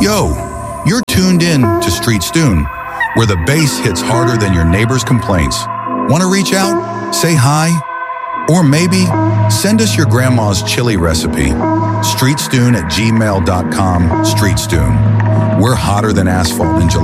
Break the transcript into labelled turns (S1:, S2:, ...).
S1: Yo, you're tuned in to Street Stoon, where the bass hits harder than your neighbor's complaints. Want to reach out? Say hi? Or maybe send us your grandma's chili recipe. streetstoon@gmail.com. Street Stoon. We're hotter than asphalt in July.